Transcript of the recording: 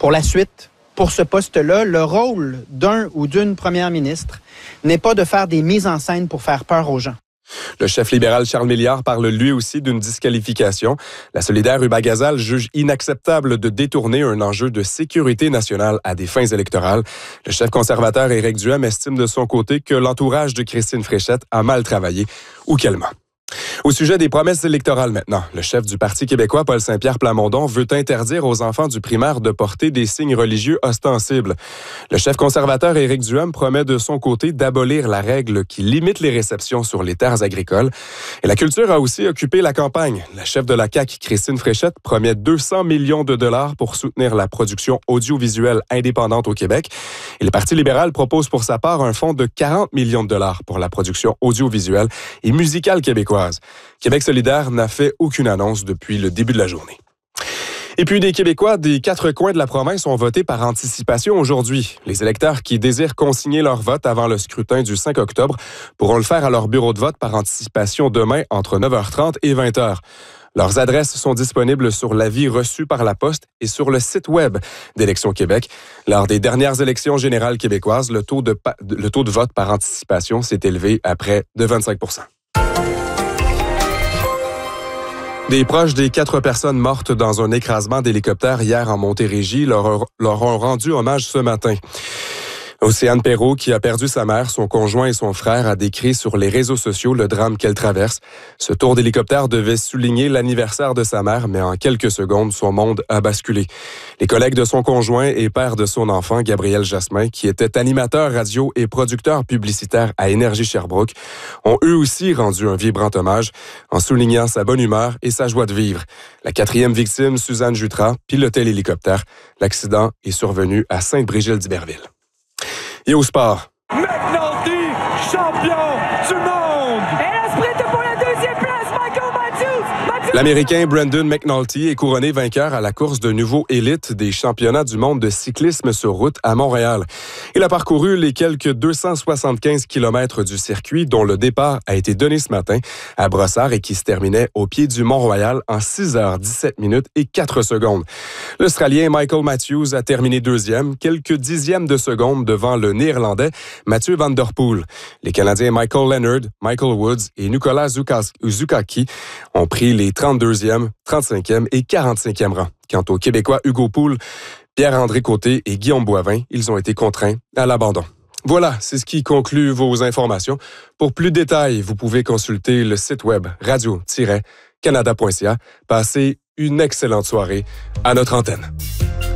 Pour la suite, pour ce poste-là, le rôle d'un ou d'une première ministre n'est pas de faire des mises en scène pour faire peur aux gens. Le chef libéral Charles Milliard parle lui aussi d'une disqualification. La solidaire Hubert Gazal juge inacceptable de détourner un enjeu de sécurité nationale à des fins électorales. Le chef conservateur Éric Duhem estime de son côté que l'entourage de Christine Fréchette a mal travaillé ou qu'elle ment. Au sujet des promesses électorales maintenant, le chef du Parti québécois, Paul Saint-Pierre Plamondon, veut interdire aux enfants du primaire de porter des signes religieux ostensibles. Le chef conservateur Éric Duhem promet de son côté d'abolir la règle qui limite les réceptions sur les terres agricoles. Et la culture a aussi occupé la campagne. La chef de la CAQ, Christine Fréchette, promet 200 millions de dollars pour soutenir la production audiovisuelle indépendante au Québec. Et le Parti libéral propose pour sa part un fonds de 40 millions de dollars pour la production audiovisuelle et musicale québécoise. Québec solidaire n'a fait aucune annonce depuis le début de la journée. Et puis, des Québécois des 4 coins de la province ont voté par anticipation aujourd'hui. Les électeurs qui désirent consigner leur vote avant le scrutin du 5 octobre pourront le faire à leur bureau de vote par anticipation demain entre 9h30 et 20h. Leurs adresses sont disponibles sur l'avis reçu par la Poste et sur le site web d'Élections Québec. Lors des dernières élections générales québécoises, le taux de vote par anticipation s'est élevé à près de 25 %. Des proches des 4 personnes mortes dans un écrasement d'hélicoptère hier en Montérégie leur ont rendu hommage ce matin. Océane Perrault, qui a perdu sa mère, son conjoint et son frère, a décrit sur les réseaux sociaux le drame qu'elle traverse. Ce tour d'hélicoptère devait souligner l'anniversaire de sa mère, mais en quelques secondes, son monde a basculé. Les collègues de son conjoint et père de son enfant, Gabriel Jasmin, qui était animateur radio et producteur publicitaire à Énergie Sherbrooke, ont eux aussi rendu un vibrant hommage en soulignant sa bonne humeur et sa joie de vivre. La 4e victime, Suzanne Jutras, pilotait l'hélicoptère. L'accident est survenu à Sainte-Brigille-d'Iberville. Et au sport. McNulty, champion du monde! Et la sprint pour la 2e place, Michael Matthews! L'Américain Brandon McNulty est couronné vainqueur à la course de nouveau élite des championnats du monde de cyclisme sur route à Montréal. Il a parcouru les quelques 275 km du circuit dont le départ a été donné ce matin à Brossard et qui se terminait au pied du Mont-Royal en 6h17 minutes et 4 secondes. L'Australien Michael Matthews a terminé 2e, quelques dixièmes de seconde devant le Néerlandais Mathieu Van Der Poel. Les Canadiens Michael Leonard, Michael Woods et Nicolas Zukaki ont pris les 32e, 35e et 45e rangs. Quant aux Québécois Hugo Poul, Pierre-André Côté et Guillaume Boivin, ils ont été contraints à l'abandon. Voilà, c'est ce qui conclut vos informations. Pour plus de détails, vous pouvez consulter le site web radio-canada.ca. Passez une excellente soirée à notre antenne.